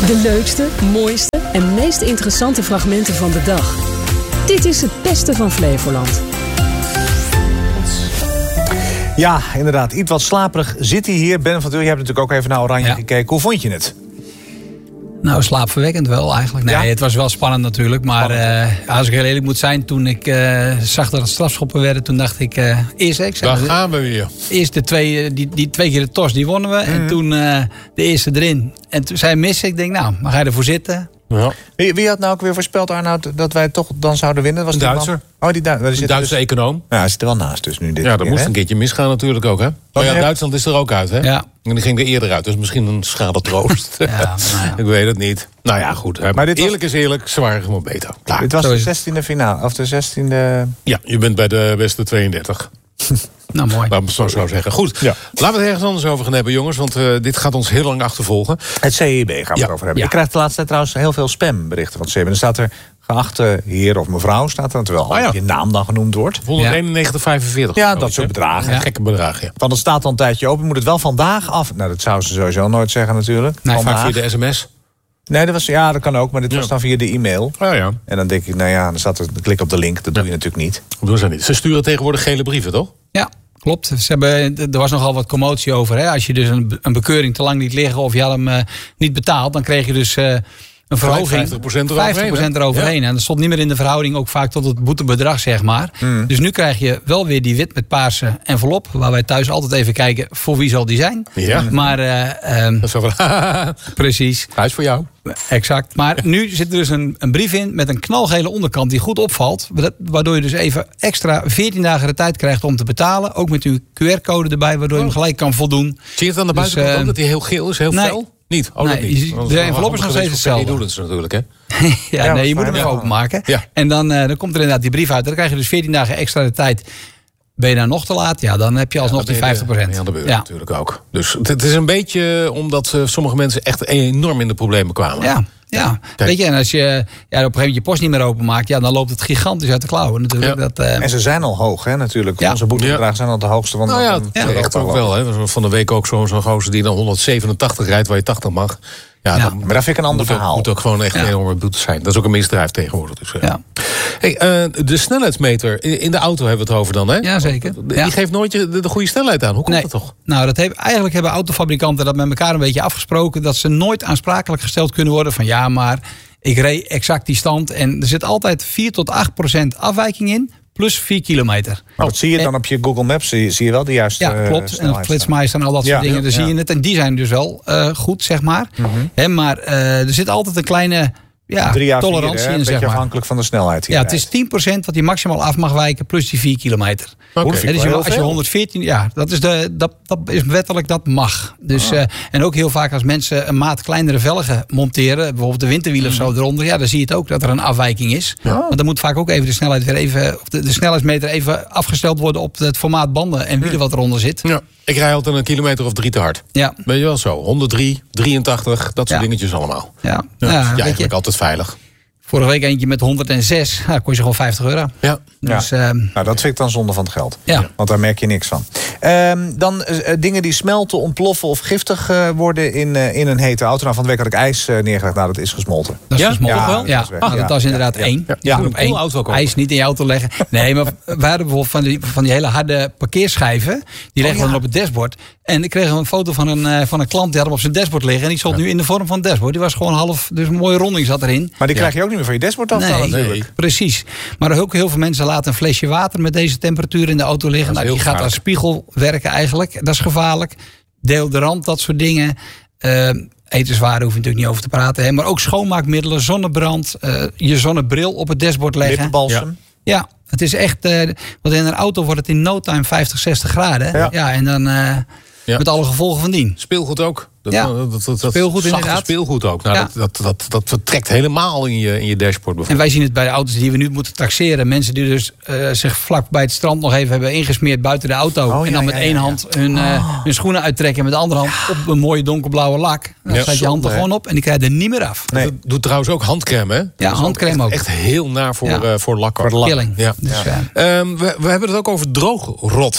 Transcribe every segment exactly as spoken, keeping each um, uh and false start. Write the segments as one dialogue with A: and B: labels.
A: De leukste, mooiste en meest interessante fragmenten van de dag. Dit is het beste van Flevoland.
B: Ja, inderdaad. Iets wat slaperig zit hij hier. Ben van Deur, je hebt natuurlijk ook even naar Oranje ja. gekeken. Hoe vond je het?
C: Nou, slaapverwekkend wel eigenlijk. Nee, ja? Het was wel spannend natuurlijk. Maar uh, als ik heel eerlijk moet zijn, toen ik uh, zag dat het strafschoppen werden, toen dacht ik, uh, eerst ik
D: Daar gaan we weer.
C: Eerst de twee, die, die twee keer de tos, die wonnen we. Mm. En toen uh, de eerste erin. En toen zei missen. Ik denk, nou, maar ga je ervoor zitten?
B: Ja. Wie, wie had nou ook weer voorspeld, Arnoud, dat wij toch dan zouden winnen? Was
D: een Duitser.
B: Oh, die du-
D: een Duitse dus... econoom.
B: Ja, hij zit er wel naast dus nu. Dit
D: ja, dat
B: keer,
D: moest
B: hè?
D: een keertje misgaan natuurlijk ook, hè? Maar ja, Duitsland is er ook uit, hè?
C: Ja.
D: En die ging er eerder uit, dus misschien een schadetroost. ja, nou ja. Ik weet het niet. Nou ja, goed. Hè. Maar dit eerlijk was... is eerlijk, zwaar gewoon beter. Klaar.
B: Dit was de zestiende finale, of de zestiende...
D: Ja, je bent bij de beste tweeëndertig.
C: Nou, mooi.
D: Laten we het zo, zo zeggen. Goed, ja. Laten we het ergens anders over gaan hebben, jongens. Want uh, dit gaat ons heel lang achtervolgen.
B: Het C I B gaan we ja. het over hebben. Ja. Ik krijg de laatste tijd trouwens heel veel spamberichten van het C I B. Dan staat er, geachte heer of mevrouw, staat er. Terwijl oh, ja. je naam dan genoemd wordt.
D: honderdeenennegentig vijfenveertig.
B: Ja, dat soort bedragen.
D: Ja. Gekke bedragen, ja.
B: Want het staat dan een tijdje open. Je moet het wel vandaag af... Nou, dat zou ze sowieso nooit zeggen natuurlijk.
D: Nee, vaak via de sms.
B: Nee, dat was, ja, dat kan ook, maar dit ja. was dan via de e-mail.
D: Oh ja.
B: En dan denk ik, nou ja, dan staat er, klik op de link. Dat ja. doe je natuurlijk niet.
D: Dat doen ze niet. Ze sturen tegenwoordig gele brieven, toch?
C: Ja. Klopt. Ze hebben, er was nogal wat commotie over. Hè? Als je dus een, een bekeuring te lang liet liggen of je had hem uh, niet betaald, dan kreeg je dus uh, een verhoging.
D: vijftig procent eroverheen.
C: vijftig procent eroverheen. Ja. En dat stond niet meer in de verhouding ook vaak tot het boetebedrag, zeg maar. Mm. Dus nu krijg je wel weer die wit met paarse envelop. Waar wij thuis altijd even kijken voor wie zal die zijn.
D: Ja.
C: Maar, uh, um,
D: dat is wel
C: precies.
D: Hij is voor jou.
C: Exact. Maar nu zit er dus een, een brief in met een knalgele onderkant die goed opvalt. Waardoor je dus even extra veertien dagen de tijd krijgt om te betalen. Ook met uw Q R-code erbij, waardoor je hem gelijk kan voldoen.
D: Zie je het aan de buitenkant dus, uh, ook dat hij heel geel is, heel
C: nee,
D: fel? Niet? Oh,
C: nee, niet. De envelop is nog steeds hetzelfde.
D: Die doen het natuurlijk, hè?
C: ja, ja, nee, je moet hem even openmaken. Ja. En dan, uh, dan komt er inderdaad die brief uit. Dan krijg je dus veertien dagen extra de tijd. Ben je nou nog te laat? Ja, dan heb je alsnog ja, die vijftig procent.
D: Ja, dat gebeurt ja. natuurlijk ook. Dus het is een beetje omdat uh, sommige mensen echt enorm in de problemen kwamen.
C: Ja. Ja, Kijk. weet je, en als je ja, op een gegeven moment je post niet meer openmaakt, ja, dan loopt het gigantisch uit de klauwen natuurlijk.
B: Ja. Dat, uh... En ze zijn al hoog, hè, natuurlijk. Ja. Onze boetebedragen ja. zijn al de hoogste van de
D: nou ja, ja, echt ook wel. Hè. Van de week ook zo'n zo gozer die dan honderdzevenentachtig rijdt waar je tachtig mag. Ja,
B: ja. Maar dat vind ik een ander
D: moet
B: verhaal.
D: Het moet ook gewoon echt ja. een enorme boete zijn. Dat is ook een misdrijf tegenwoordig. Dus,
C: ja.
D: hey, uh, de snelheidsmeter in de auto hebben we het over dan, hè?
C: Ja, zeker.
D: Die
C: ja.
D: geeft nooit de, de goede snelheid aan. Hoe komt nee. dat toch?
C: Nou, dat heeft, eigenlijk hebben autofabrikanten dat met elkaar een beetje afgesproken, dat ze nooit aansprakelijk gesteld kunnen worden van ja, maar ik reed exact die stand. En er zit altijd vier tot acht procent afwijking in. Plus vier kilometer.
B: Maar wat zie je dan en, op je Google Maps? Zie je, zie je wel de juiste
C: Ja, klopt. Uh, en op Flitsmeister en al dat ja, soort dingen. Daar ja. zie je het. En die zijn dus wel uh, goed, zeg maar. Mm-hmm. He, maar uh, er zit altijd een kleine ja,
B: Drie jaar
C: tolerantie
B: vier,
C: in,
B: een
C: zeg
B: beetje
C: maar.
B: afhankelijk van de snelheid.
C: Ja, het is tien procent wat je maximaal af mag wijken. Plus die vier kilometer.
D: Okay.
C: He, dus je, als je honderdveertien... Ja, dat is, de, dat, dat is wettelijk, dat mag. Dus, ah. uh, en ook heel vaak als mensen een maat kleinere velgen monteren. Bijvoorbeeld de winterwielen mm. of zo eronder. Ja, dan zie je het ook dat er een afwijking is. Ja. Want dan moet vaak ook even de snelheid weer even... Of de, de snelheidsmeter even afgesteld worden op het formaat banden en wielen mm. wat eronder zit.
D: Ja. Ik rij altijd een kilometer of drie te hard.
C: Ja.
D: Weet je wel zo? honderddrie, drieëntachtig, dat soort ja. dingetjes allemaal.
C: Ja,
D: ja,
C: ja,
D: ja
C: weet
D: eigenlijk
C: je,
D: altijd veilig.
C: Vorige week eentje met honderdzes. Nou, kost je gewoon vijftig euro.
D: Ja.
C: Dus,
B: ja.
C: Uh,
B: nou, dat vind ik dan zonde van het geld.
C: Ja.
B: Want daar merk je niks van. Um, dan uh, dingen die smelten, ontploffen of giftig uh, worden in, uh, in een hete auto. Nou, van de week had ik ijs uh, neergelegd. Nou, dat is gesmolten.
C: Dat is
D: ja?
C: gesmolten
D: ja,
C: wel? Ja, dat, ah, dat was inderdaad ja. één. Ja.
D: Ja.
C: Ja. Op één
D: auto
C: ijs niet in je auto leggen. Nee, maar we hadden bijvoorbeeld van die, van die hele harde parkeerschijven. Die leggen we oh, ja. dan op het dashboard. En ik kreeg een foto van een, uh, van een klant die had hem op zijn dashboard liggen. En die stond ja. nu in de vorm van dashboard. Die was gewoon half, dus een mooie ronding zat erin.
B: Maar die
C: ja.
B: krijg je ook niet meer van je dashboard af.
C: Nee, nee, precies. Maar ook heel veel mensen laten een flesje water met deze temperatuur in de auto liggen. Nou, die gaat als spiegel werken eigenlijk. Dat is gevaarlijk. Deodorant, dat soort dingen. Uh, etenswaren hoef je natuurlijk niet over te praten. Hè. Maar ook schoonmaakmiddelen, zonnebrand. Uh, je zonnebril op het dashboard leggen.
B: Lippenbalsem.
C: Ja. ja, het is echt... Uh, want in een auto wordt het in no time vijftig, zestig graden. Ja, ja en dan... Uh, ja. Met alle gevolgen van dien.
D: Speelgoed ook. Dat,
C: ja.
D: dat, dat, dat,
C: speelgoed
D: zachte
C: inderdaad.
D: speelgoed ook. Nou, ja. dat, dat, dat, dat vertrekt helemaal in je, in je dashboard.
C: En wij zien het bij de auto's die we nu moeten taxeren. Mensen die dus uh, zich vlak bij het strand nog even hebben ingesmeerd buiten de auto. Oh, en dan ja, met ja, één ja, hand ja. Hun, uh, oh. hun schoenen uittrekken. En met de andere hand ja. op een mooie donkerblauwe lak. Dan ja, staat je hand er gewoon op en die krijg je er niet meer af.
D: Nee. Dat doet trouwens ook handcrème, hè?
C: Ja, handcrème ook.
D: Echt heel naar voor, ja. uh, voor lak.
C: Voor de lak. Ja.
D: Ja.
C: Dus,
D: ja. Um, we, we hebben het ook over droogrot.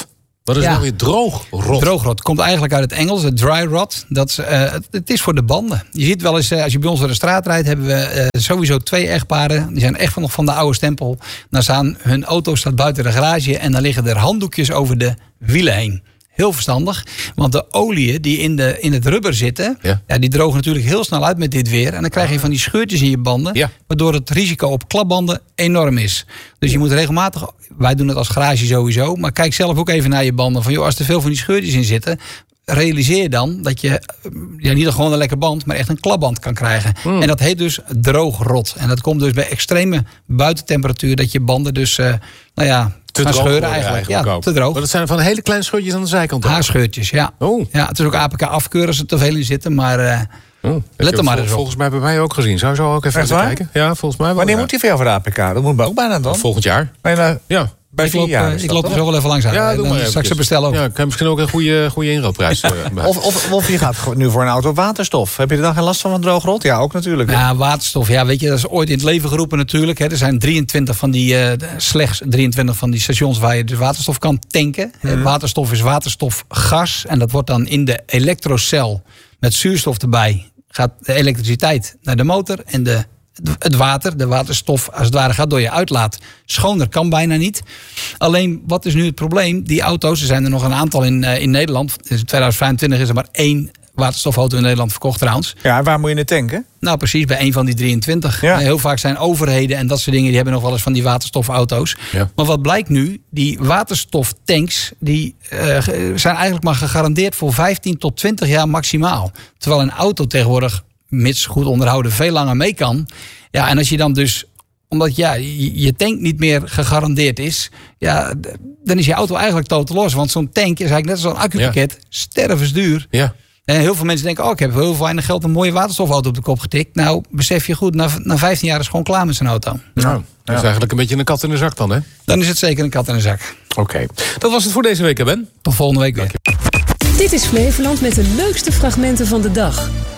D: Wat is
C: ja.
D: nou weer droogrot?
C: Droogrot komt eigenlijk uit het Engels, het dry rot. Dat is, uh, het, het is voor de banden. Je ziet wel eens, uh, als je bij ons door de straat rijdt, hebben we uh, sowieso twee echtparen. Die zijn echt van, nog van de oude stempel. Dan staan hun auto staat buiten de garage en dan liggen er handdoekjes over de wielen heen. Heel verstandig, want de oliën die in, de, in het rubber zitten, ja. Ja, die drogen natuurlijk heel snel uit met dit weer. En dan krijg je van die scheurtjes in je banden, ja. waardoor het risico op klapbanden enorm is. Dus je moet regelmatig, wij doen het als garage sowieso, maar kijk zelf ook even naar je banden. Van joh, als er veel van die scheurtjes in zitten, realiseer dan dat je ja, niet gewoon een lekker band, maar echt een klapband kan krijgen. Mm. En dat heet dus droogrot. En dat komt dus bij extreme buitentemperatuur, dat je banden dus, uh, nou ja,
D: te
C: gaan
D: droog
C: scheuren eigenlijk.
D: eigenlijk
C: ja, te droog.
D: Maar dat zijn van hele kleine scheurtjes aan de zijkant.
C: Haarscheurtjes, ja.
D: Oh.
C: Ja. Het is ook A P K afkeuren als er te veel in zitten, maar uh, oh, let er maar eens op.
D: Volgens mij bij mij ook gezien. Zou je zo ook even, even kijken? Ja, volgens mij wel.
B: Wanneer
D: ja.
B: moet die voor jou voor de A P K? Dat moet ook bijna dan.
D: Volgend jaar.
B: Bijna,
D: ja.
B: Bij
C: ik
B: vier
C: loop,
B: jaar.
C: Uh, ik loop er zo wel even langs aan.
D: Ja, doe
C: dan
D: maar
C: straks ze bestellen ook.
D: Ja, ik heb misschien ook een goede, goede inruilprijs. Uh,
B: of, of, of je gaat nu voor een auto waterstof. Heb je er dan geen last van van droogrot? Ja, ook natuurlijk.
C: Ja, waterstof. Ja, weet je, dat is ooit in het leven geroepen natuurlijk. Hè. Er zijn drieëntwintig van die, uh, slechts drieëntwintig van die stations waar je dus waterstof kan tanken. Mm. Waterstof is waterstofgas. En dat wordt dan in de elektrocel met zuurstof erbij. Gaat de elektriciteit naar de motor en de het water, de waterstof als het ware gaat door je uitlaat. Schoner kan bijna niet. Alleen, wat is nu het probleem? Die auto's, er zijn er nog een aantal in, uh, in Nederland. In tweeduizend vijfentwintig is er maar één waterstofauto in Nederland verkocht trouwens.
B: Ja, en waar moet je het tanken?
C: Nou, precies, bij één van die drieëntwintig. Ja. Heel vaak zijn overheden en dat soort dingen, die hebben nog wel eens van die waterstofauto's. Ja. Maar wat blijkt nu? Die waterstoftanks, die uh, zijn eigenlijk maar gegarandeerd voor vijftien tot twintig jaar maximaal. Terwijl een auto tegenwoordig, mits goed onderhouden, veel langer mee kan. Ja, en als je dan dus, omdat ja, je tank niet meer gegarandeerd is, ja, dan is je auto eigenlijk totaal los. Want zo'n tank is eigenlijk net als zo'n accupakket, ja. stervensduur. Ja. En heel veel mensen denken, oh, ik heb heel weinig geld een mooie waterstofauto op de kop getikt. Nou, besef je goed, na, na vijftien jaar is gewoon klaar met zijn auto.
D: Nou, dat is ja. eigenlijk een beetje een kat in de zak dan, hè?
C: Dan is het zeker een kat in de zak.
D: Oké, okay. Dat was het voor deze week, hè Ben?
C: Tot volgende week weer.
A: Dit is Flevoland met de leukste fragmenten van de dag.